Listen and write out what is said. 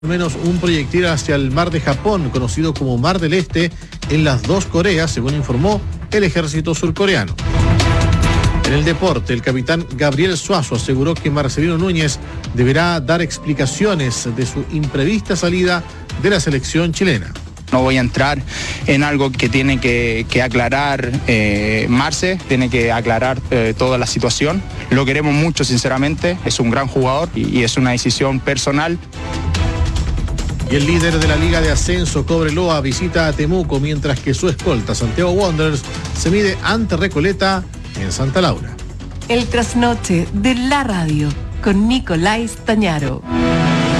Al menos un proyectil hacia el mar de Japón, conocido como Mar del Este, en las dos Coreas, según informó el ejército surcoreano. En el deporte, el capitán Gabriel Suazo aseguró que Marcelino Núñez deberá dar explicaciones de su imprevista salida de la selección chilena. No voy a entrar en algo que tiene que aclarar Marce, tiene que aclarar toda la situación. Lo queremos mucho, sinceramente, es un gran jugador y es una decisión personal. Y el líder de la Liga de Ascenso, Cobreloa, visita a Temuco, mientras que su escolta, Santiago Wanderers, se mide ante Recoleta en Santa Laura. El trasnoche de la radio con Nicolás Tañaro.